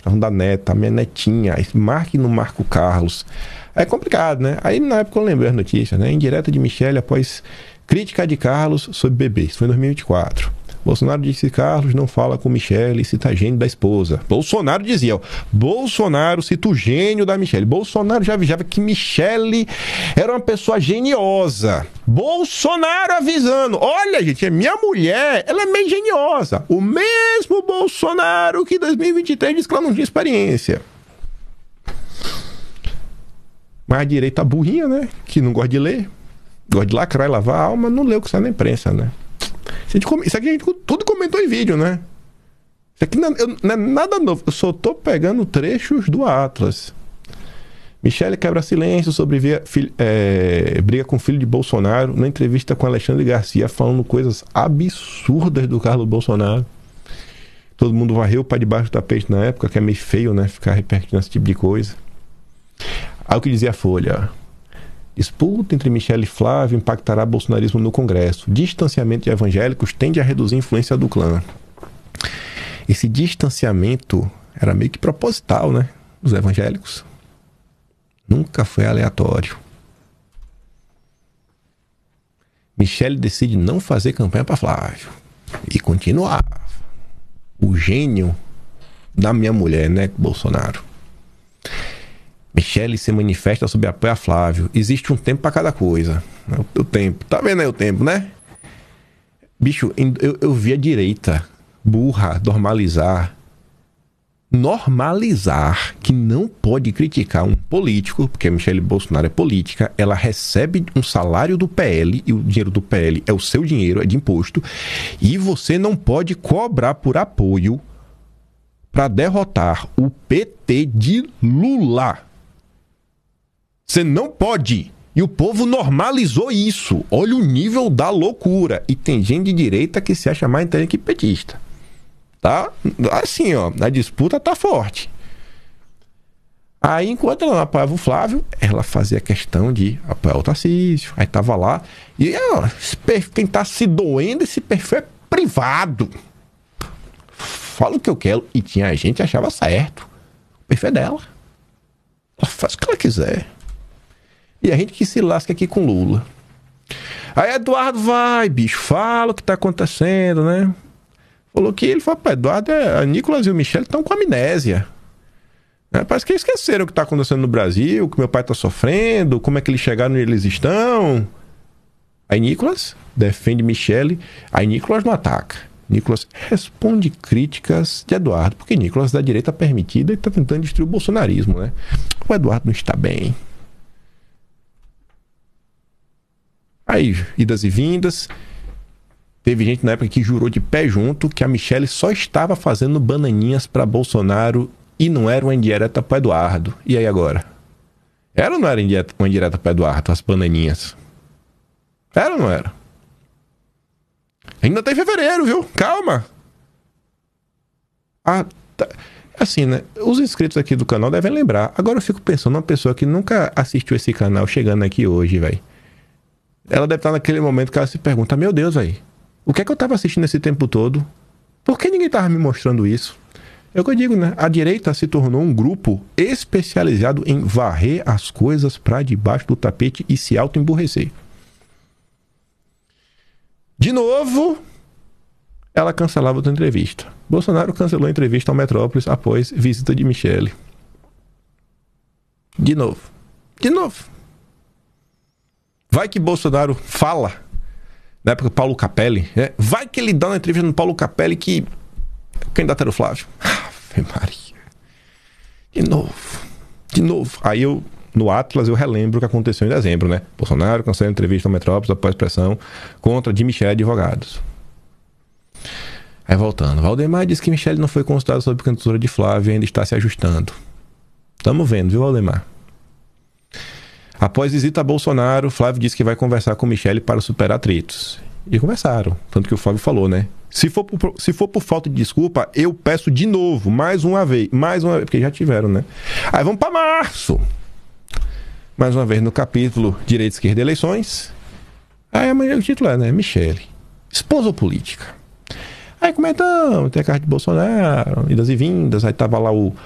falando da neta, a minha netinha, aí marque no Marco Carlos. É complicado, né? Aí na época eu lembrei as notícias, né? Indireta de Michele após crítica de Carlos sobre bebê. Isso foi em 2024. Bolsonaro disse que Carlos não fala com Michele e cita gênio da esposa. Bolsonaro dizia, ó, Bolsonaro cita o gênio da Michele. Bolsonaro já avisava que Michele era uma pessoa geniosa. Bolsonaro avisando, olha gente, a minha mulher, ela é meio geniosa. O mesmo Bolsonaro que em 2023 disse que ela não tinha experiência. Mas a direita burrinha, né? Que não gosta de ler, gosta de lacrar e lavar a alma, não leu o que sai na imprensa, né? Isso aqui a gente tudo comentou em vídeo, né? Isso aqui não é nada novo. Eu só tô pegando trechos do Atlas. Michele quebra silêncio sobre briga com o filho de Bolsonaro na entrevista com Alexandre Garcia, falando coisas absurdas do Carlos Bolsonaro. Todo mundo varreu para debaixo do tapete na época, que é meio feio, né? Ficar repercutindo esse tipo de coisa. Aí o que dizia a Folha... Disputa entre Michele e Flávio impactará bolsonarismo no Congresso. Distanciamento de evangélicos tende a reduzir a influência do clã. Esse distanciamento era meio que proposital, né? Dos evangélicos. Nunca foi aleatório. Michele decide não fazer campanha para Flávio. E continuava. O gênio da minha mulher, né, Bolsonaro? Michele se manifesta sob apoio a Flávio. Existe um tempo para cada coisa. O tempo. Tá vendo aí o tempo, né? Bicho, eu vi a direita burra normalizar que não pode criticar um político, porque a Michele Bolsonaro é política, ela recebe um salário do PL, e o dinheiro do PL é o seu dinheiro, é de imposto, e você não pode cobrar por apoio para derrotar o PT de Lula. Você não pode. E o povo normalizou isso. Olha o nível da loucura. E tem gente de direita que se acha mais inteligente que petista. Tá? Assim, ó. A disputa tá forte. Aí, enquanto ela não apoiava o Flávio, ela fazia questão de apoiar o Tarcísio. Aí tava lá. E, ó, quem tá se doendo, esse perfil é privado. Fala o que eu quero. E tinha gente que achava certo. O perfil é dela. Ela faz o que ela quiser. E a gente que se lasca aqui com Lula. Aí Eduardo vai, bicho, fala o que tá acontecendo, né? Falou que ele falou, Eduardo, a Nicolas e o Michele estão com amnésia. Parece que esqueceram o que tá acontecendo no Brasil, que meu pai tá sofrendo, como é que eles chegaram onde eles estão. Aí Nicolas defende Michele, aí Nicolas não ataca. Nicolas responde críticas de Eduardo, porque Nicolas é da direita permitida e tá tentando destruir o bolsonarismo, né? O Eduardo não está bem. Aí, idas e vindas. Teve gente na época que jurou de pé junto que a Michele só estava fazendo bananinhas para Bolsonaro e não era uma indireta para Eduardo. E aí agora? Era ou não era uma indireta para Eduardo, as bananinhas? Era ou não era? Ainda tá em fevereiro, viu? Calma! Assim, né? Os inscritos aqui do canal devem lembrar. Agora eu fico pensando, uma pessoa que nunca assistiu esse canal chegando aqui hoje, velho. Ela deve estar naquele momento que ela se pergunta, meu Deus, velho, o que é que eu tava assistindo esse tempo todo? Por que ninguém tava me mostrando isso? É o que eu digo, né? A direita se tornou um grupo especializado em varrer as coisas para debaixo do tapete e se auto-emburrecer. De novo, ela cancelava outra entrevista. Bolsonaro cancelou a entrevista ao Metrópolis após visita de Michele. De novo. Vai que Bolsonaro fala, na época do Paulo Capelli, né? Vai que ele dá uma entrevista no Paulo Capelli que candidato era o Flávio. Ave Maria. De novo. Aí no Atlas eu relembro o que aconteceu em dezembro, né? Bolsonaro cancelou a entrevista ao Metrópolis após pressão contra de Michele Advogados. Aí voltando, Valdemar disse que Michele não foi consultada sobre a candidatura de Flávio e ainda está se ajustando. Tamo vendo, viu, Valdemar? Após visita a Bolsonaro, Flávio disse que vai conversar com Michele para superar atritos. E conversaram. Tanto que o Flávio falou, né? Se for por falta de desculpa, eu peço de novo, mais uma vez, porque já tiveram, né? Aí vamos para março. Mais uma vez no capítulo Direita, Esquerda e Eleições. Aí amanhã o título é, né? Michele, esposa ou política? Aí comentamos, tem a carta de Bolsonaro, idas e vindas, aí tava lá o